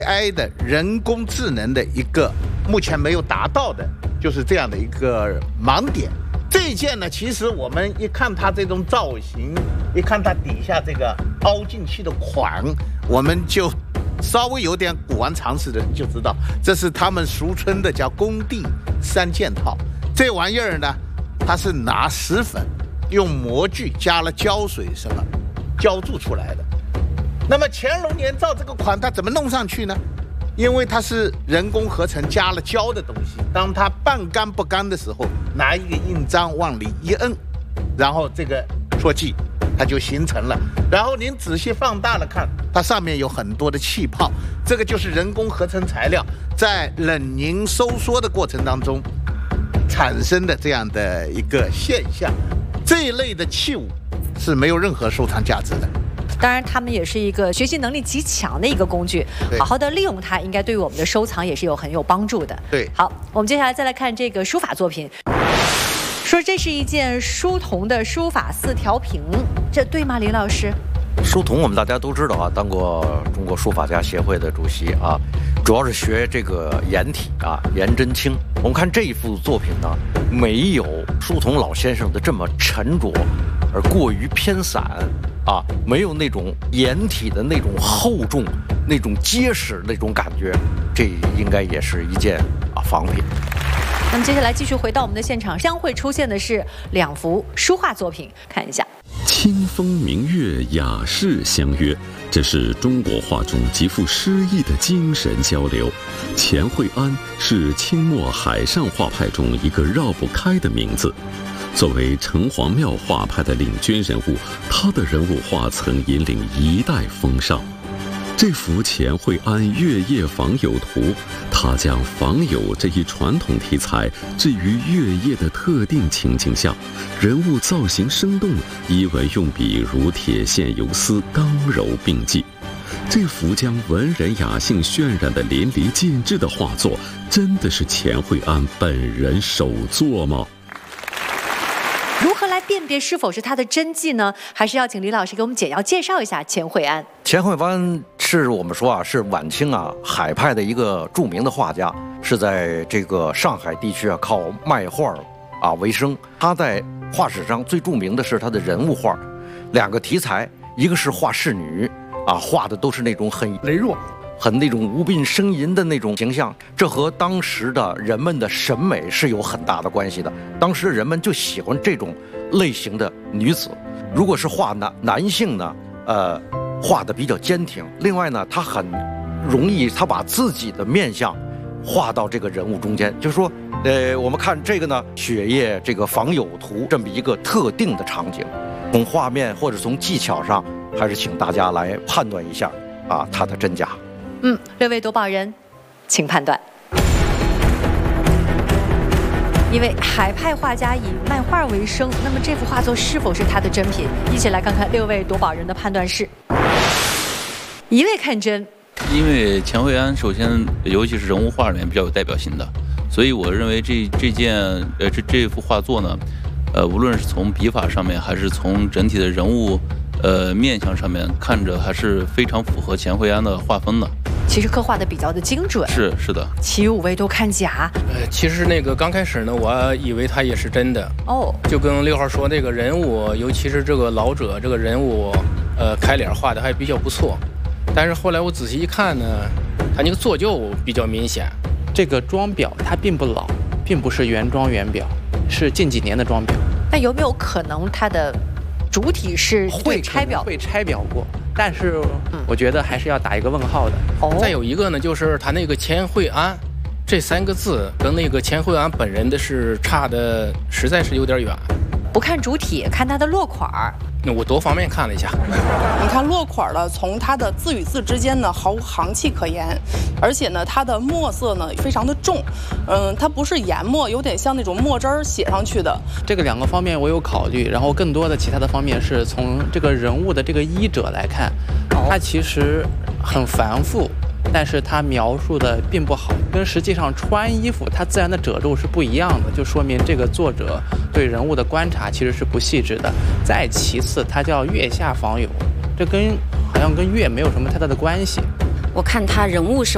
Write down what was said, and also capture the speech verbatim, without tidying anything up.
A I 的人工智能的一个目前没有达到的，就是这样的一个盲点。这一件呢，其实我们一看它这种造型，一看它底下这个凹进去的款，我们就稍微有点古玩常识的人就知道，这是他们俗称的叫工地三件套。这玩意儿呢，它是拿石粉用模具加了胶水什么浇铸出来的。那么乾隆年造这个款，它怎么弄上去呢？因为它是人工合成加了胶的东西，当它半干不干的时候，拿一个印章往里一摁，然后这个戳记它就形成了。然后您仔细放大了看，它上面有很多的气泡，这个就是人工合成材料在冷凝收缩的过程当中产生的这样的一个现象。这一类的器物是没有任何收藏价值的。 当然，它们也是一个学习能力极强的一个工具，好好的利用它，应该对于我们的收藏也是有很有帮助的。 对， 好，我们接下来再来看这个书法作品，说这是一件书童的书法四条屏，这对吗，林老师？ 书童我们大家都知道啊，当过中国书法家协会的主席啊，主要是学这个颜体啊，颜真卿。我们看这一幅作品呢，没有书童老先生的这么沉着而过于偏散啊，没有那种颜体的那种厚重、那种结实那种感觉，这应该也是一件啊仿品。 那么接下来继续回到我们的现场，将会出现的是两幅书画作品，看一下。 清风明月，雅士相约，这是中国画中极富诗意的精神交流。钱惠安是清末海上画派中一个绕不开的名字。作为城隍庙画派的领军人物，他的人物画曾引领一代风尚。这幅钱惠安月夜访友图，他将访友这一传统题材置于月夜的特定情境下，人物造型生动，仪文用笔如铁线游丝，刚柔并济。这幅将文人雅兴渲染得淋漓尽致的画作，真的是钱惠安本人首作吗？ 如何来辨别是否是他的真迹呢？还是要请李老师给我们简要介绍一下钱惠安。 钱惠安是我们说啊，是晚清啊海派的一个著名的画家，是在这个上海地区啊靠卖画啊为生。他在画史上最著名的是他的人物画，两个题材，一个是画仕女啊，画的都是那种很羸弱、很那种无病呻吟的那种形象，这和当时的人们的审美是有很大的关系的。当时人们就喜欢这种类型的女子。如果是画男男性呢，呃，画的比较坚挺。另外呢，他很容易，他把自己的面相画到这个人物中间。就是说，呃，我们看这个呢，雪夜这个访友图这么一个特定的场景，从画面或者从技巧上，还是请大家来判断一下啊，它的真假。 嗯，六位夺宝人，请判断。一位海派画家以卖画为生，那么这幅画作是否是他的真品？一起来看看六位夺宝人的判断是。一位看真， 因为钱惠安首先，尤其是人物画里面比较有代表性的，所以我认为这这件呃这这幅画作呢，呃，无论是从笔法上面，还是从整体的人物呃面相上面，看着还是非常符合钱惠安的画风的。 其实刻画的比较的精准， 是是的。 其余五位都看假。 呃，其实那个刚开始呢，我以为他也是真的哦， 就跟六号说，这个人物，尤其是这个老者这个人物，呃，开脸画的还比较不错。但是后来我仔细一看呢，他那个做旧比较明显。 这个装裱它并不老，并不是原装原裱，是近几年的装裱。 那有没有可能它的主体是会拆表？ 会拆表过？但是我觉得还是要打一个问号的。 哦， 再有一个呢，就是他那个钱惠安这三个字跟那个钱惠安本人的是差的实在是有点远。 不看主体，看它的落款儿。 那我多方面看了一下， 你看落款呢，从它的字与字之间呢毫无行气可言，而且呢它的墨色呢非常的重，嗯，它不是研墨，有点像那种墨汁儿写上去的。 这个两个方面我有考虑，然后更多的其他的方面是从这个人物的这个衣褶来看，它其实很繁复。但是它描述的并不好，跟实际上穿衣服它自然的褶皱是不一样的，就说明这个作者对人物的观察其实是不细致的。再其次，它叫月下访友，这跟好像跟月没有什么太大的关系。 我看他人物是